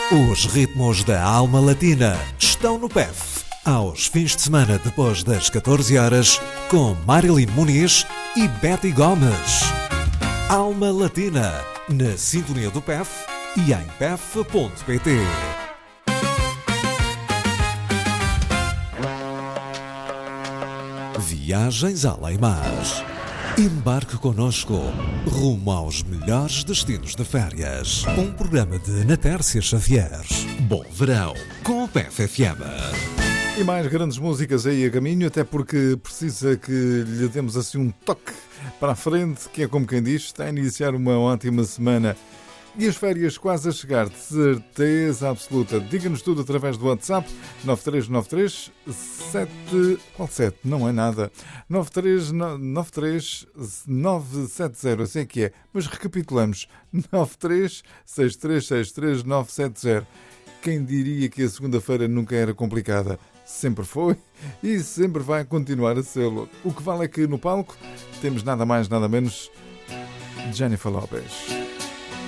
Os ritmos da alma latina estão no PEF. Aos fins de semana depois das 14 horas, com Marilyn Muniz e Betty Gomes. Alma Latina, na sintonia do PEF e em pef.pt. Viagens além-mar. Embarque connosco rumo aos melhores destinos de férias. Um programa de Ana Tércia Xavier. Bom verão com o PFFM. E mais grandes músicas aí a caminho, até porque precisa que lhe demos assim um toque para a frente, que é como quem diz, está a iniciar uma ótima semana. E as férias quase a chegar, de certeza absoluta. Diga-nos tudo através do WhatsApp 9393 Qual 7? Não é nada. 9393 970, assim é que é. Mas recapitulamos. 936363970. Quem diria que a segunda-feira nunca era complicada? Sempre foi e sempre vai continuar a ser. O que vale é que no palco temos nada mais, nada menos Jennifer Lopez.